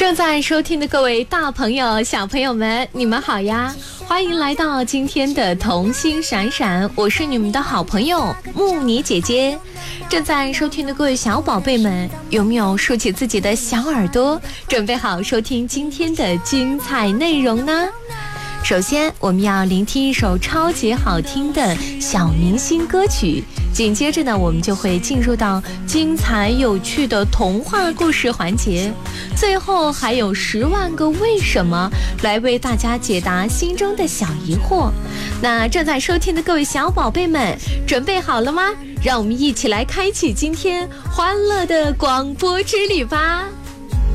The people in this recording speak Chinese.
正在收听的各位大朋友小朋友们，你们好呀，欢迎来到今天的童心闪闪，我是你们的好朋友木妮姐姐。正在收听的各位小宝贝们，有没有竖起自己的小耳朵，准备好收听今天的精彩内容呢？首先我们要聆听一首超级好听的小明星歌曲，紧接着呢，我们就会进入到精彩有趣的童话故事环节，最后还有10万个为什么来为大家解答心中的小疑惑。那正在收听的各位小宝贝们，准备好了吗？让我们一起来开启今天欢乐的广播之旅吧。